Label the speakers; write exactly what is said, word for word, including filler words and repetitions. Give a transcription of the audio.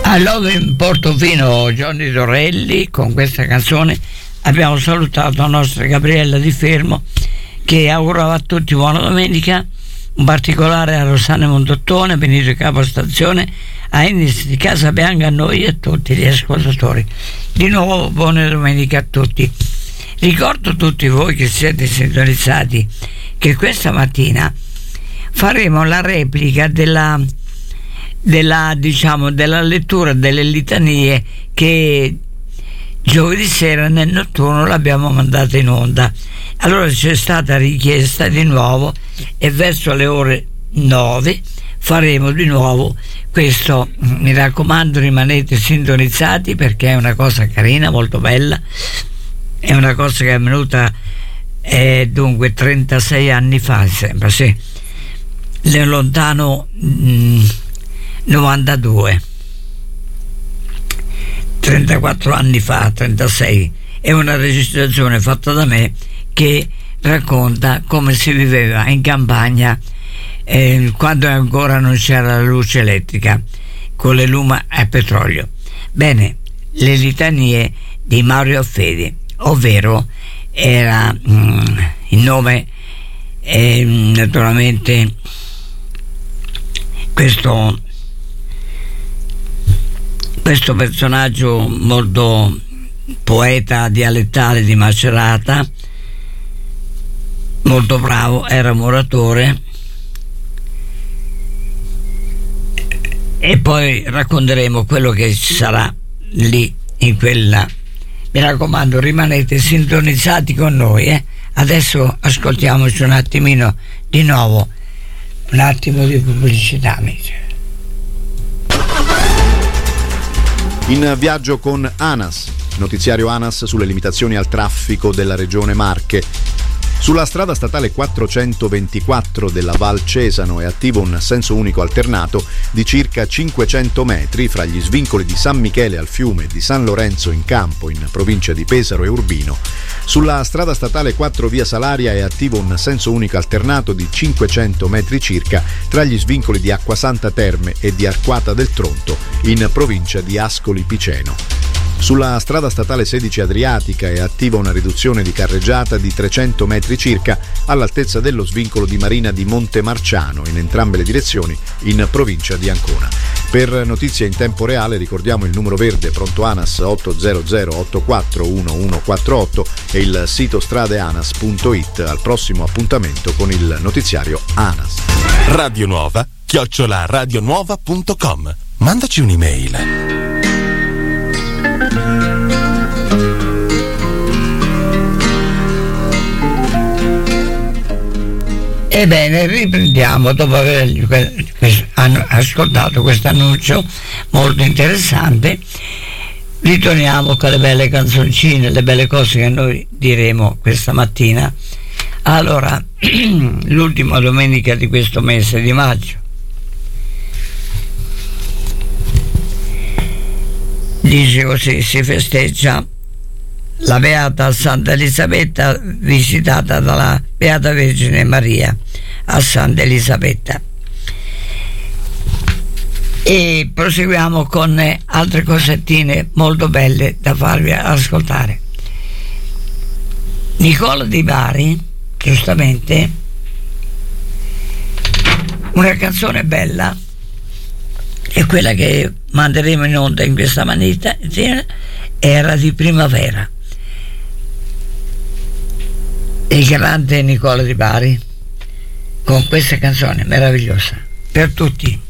Speaker 1: Allora in Portofino Johnny Dorelli, con questa canzone abbiamo salutato la nostra Gabriella Di Fermo, che augurava a tutti buona domenica, un particolare a Rossana Mondottone, Benito Capostazione, a Ines di Casabianca, a noi e a tutti gli ascoltatori. Di nuovo buona domenica a tutti. Ricordo a tutti voi che siete sintonizzati che questa mattina faremo la replica della della diciamo della lettura delle litanie che giovedì sera nel notturno l'abbiamo mandata in onda. Allora c'è stata richiesta di nuovo e verso le ore nove faremo di nuovo questo. Mi raccomando, rimanete sintonizzati perché è una cosa carina, molto bella, è una cosa che è venuta eh, dunque trentasei anni fa, sembra, sì, nel lontano mh, novantadue, trentaquattro anni fa, trentasei. È una registrazione fatta da me che racconta come si viveva in campagna eh, quando ancora non c'era la luce elettrica, con le lume a petrolio. Bene, le litanie di Mario Fedi, ovvero era mm, il nome eh, naturalmente questo questo personaggio molto poeta dialettale di Macerata, molto bravo, era un oratore, e poi racconteremo quello che ci sarà lì in quella. Mi raccomando, rimanete sintonizzati con noi, eh? Adesso ascoltiamoci un attimino di nuovo, un attimo di pubblicità, amici.
Speaker 2: In viaggio con ANAS, notiziario ANAS sulle limitazioni al traffico della regione Marche. Sulla strada statale quattrocentoventiquattro della Val Cesano è attivo un senso unico alternato di circa cinquecento metri fra gli svincoli di San Michele al Fiume e di San Lorenzo in Campo, in provincia di Pesaro e Urbino. Sulla strada statale quattro via Salaria è attivo un senso unico alternato di cinquecento metri circa tra gli svincoli di Acquasanta Terme e di Arquata del Tronto, in provincia di Ascoli Piceno. Sulla strada statale sedici Adriatica è attiva una riduzione di carreggiata di trecento metri circa all'altezza dello svincolo di Marina di Montemarciano, in entrambe le direzioni, in provincia di Ancona. Per notizie in tempo reale ricordiamo il numero verde pronto ANAS otto zero zero otto quattro uno uno quattro otto e il sito stradeanas punto it. Al prossimo appuntamento con il notiziario ANAS.
Speaker 3: Radio Nuova chiocciola radionuova punto com. Mandaci un'email.
Speaker 1: Ebbene, riprendiamo dopo aver ascoltato questo annuncio molto interessante. Ritorniamo con le belle canzoncine, le belle cose che noi diremo questa mattina. Allora, l'ultima domenica di questo mese di maggio, dice così, si festeggia la Beata Santa Elisabetta, visitata dalla Beata Vergine Maria a Santa Elisabetta. E proseguiamo con altre cosettine molto belle da farvi ascoltare. Nicola Di Bari, giustamente, una canzone bella, è quella che manderemo in onda in questa manita, Era di primavera. Il grande Nicola Di Bari con questa canzone meravigliosa per tutti.